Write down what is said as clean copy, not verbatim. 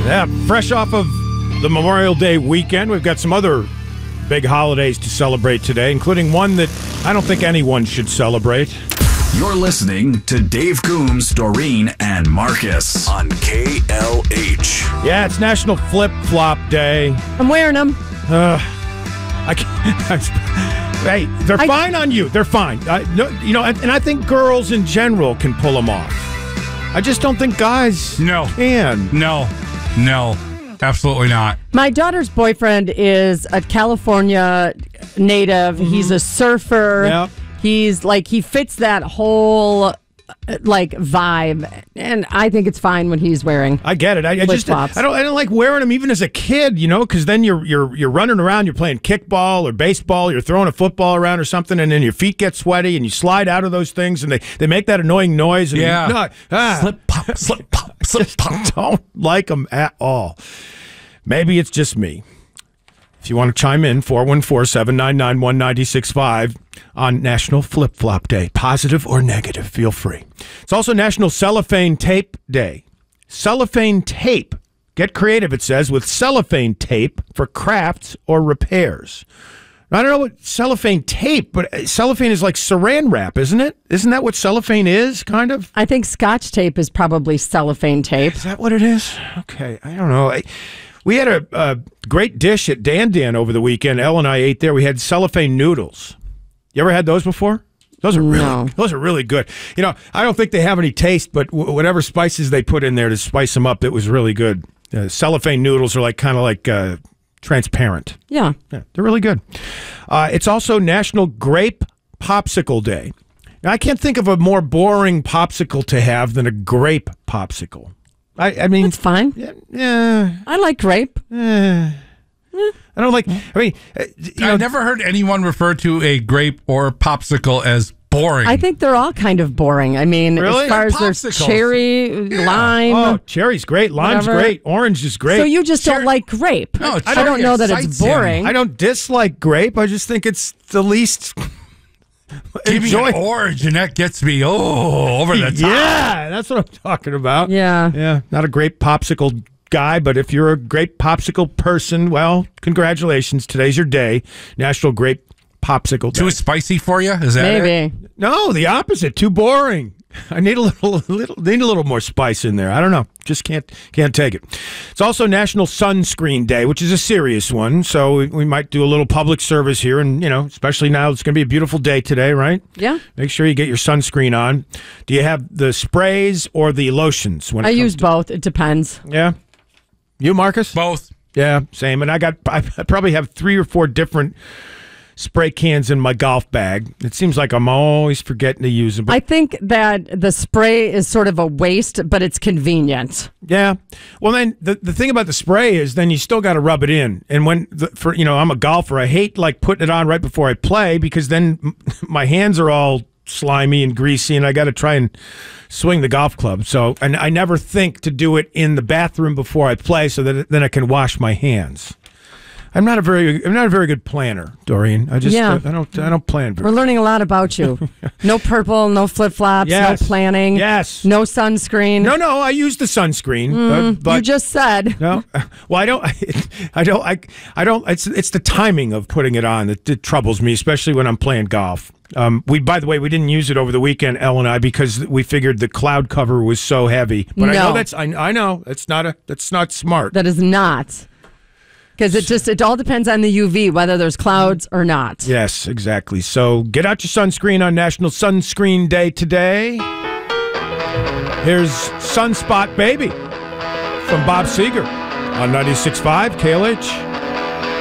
Yeah, fresh off of the Memorial Day weekend, we've got some other big holidays to celebrate today, including one that I don't think anyone should celebrate. You're listening to Dave Coombs, Doreen, and Marcus on KLH. Yeah, it's National Flip Flop Day. I'm wearing them. I can't. Hey, they're fine on you. They're fine. And I think girls in general can pull them off. I just don't think guys can. No, absolutely not. My daughter's boyfriend is a California native. Mm-hmm. He's a surfer. Yep. He's he fits that whole vibe, and I think it's fine when he's wearing. I get it. I don't like wearing them even as a kid, because then you're running around, you're playing kickball or baseball, you're throwing a football around or something, and then your feet get sweaty and you slide out of those things, and they make that annoying noise. And Slip pop, slip pop, slip pop. Don't like them at all. Maybe it's just me. If you want to chime in, 414-799-1965 on National Flip Flop Day. Positive or negative, feel free. It's also National Cellophane Tape Day. Cellophane tape. Get creative, it says, with cellophane tape for crafts or repairs. I don't know what cellophane tape, but cellophane is like saran wrap, isn't it? Isn't that what cellophane is, kind of? I think Scotch tape is probably cellophane tape. Is that what it is? Okay, I don't know. We had a great dish at Dan Dan over the weekend. Elle and I ate there. We had cellophane noodles. You ever had those before? Those are really good. I don't think they have any taste, but whatever spices they put in there to spice them up, it was really good. Cellophane noodles are kind of transparent. Yeah, they're really good. It's also National Grape Popsicle Day. Now, I can't think of a more boring popsicle to have than a grape popsicle. I mean, it's fine. Yeah. I like grape. I don't like. I've never heard anyone refer to a grape or popsicle as boring. I think they're all kind of boring. I mean, really? As far as there's cherry, lime. Oh, cherry's great. Lime's great. Orange is great. So you just don't like grape? No, I don't know that it's boring. I don't dislike grape. I just think it's the least. Give me an orange, and that gets me over the top. Yeah, that's what I'm talking about. Yeah. Not a grape popsicle guy, but if you're a grape popsicle person, well, congratulations. Today's your day. National Grape Popsicle Day. Too spicy for you? Is that maybe? No, the opposite. Too boring. I need a little more spice in there. I don't know. Just can't take it. It's also National Sunscreen Day, which is a serious one. So we might do a little public service here, and especially now it's going to be a beautiful day today, right? Yeah. Make sure you get your sunscreen on. Do you have the sprays or the lotions? I use both. It depends. Yeah. You, Marcus? Both. Yeah, same. And I probably have 3 or 4 different spray cans in my golf bag. It seems like I'm always forgetting to use them. I think that the spray is sort of a waste, but it's convenient. Yeah. Well, then the thing about the spray is then you still got to rub it in. And I'm a golfer, I hate putting it on right before I play because then my hands are all slimy and greasy and I got to try and swing the golf club. So, and I never think to do it in the bathroom before I play so that then I can wash my hands. I'm not a very good planner, Doreen. I don't plan very. We're learning a lot about you. No purple, no flip flops, yes. No planning. Yes. No sunscreen. No. I use the sunscreen. But you just said no. Well, I don't. It's the timing of putting it on that troubles me, especially when I'm playing golf. By the way, we didn't use it over the weekend, Elle and I, because we figured the cloud cover was so heavy. But no. I know that's not smart. That is not. Because it all depends on the UV, whether there's clouds or not. Yes, exactly. So get out your sunscreen on National Sunscreen Day today. Here's Sunspot Baby from Bob Seger on 96.5 KLH.